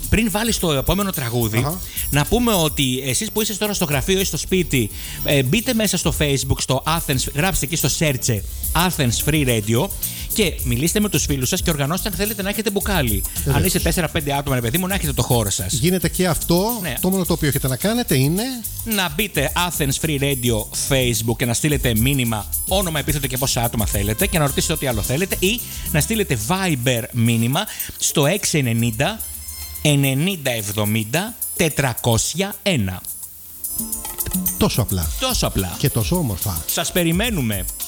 πριν βάλεις το επόμενο τραγούδι, να πούμε ότι εσείς που είστε τώρα στο γραφείο ή στο σπίτι, μπείτε μέσα στο Facebook, στο Athens, γράψτε εκεί στο search Athens Free Radio και μιλήστε με τους φίλους σας και οργανώστε αν θέλετε να έχετε μπουκάλι. Αν είστε 4-5 άτομα, ρε παιδί μου, να έχετε το χώρο σας. Γίνεται και αυτό. Ναι. Το μόνο το οποίο έχετε να κάνετε είναι να μπείτε Athens Free Radio Facebook και να στείλετε μήνυμα, όνομα, επίθετο και πόσα άτομα θέλετε και να ρωτήσετε ό,τι άλλο θέλετε, ή να στείλετε Viber μήνυμα στο 690 9070 401. Τόσο απλά. Τόσο απλά. Και τόσο όμορφα. Σας περιμένουμε.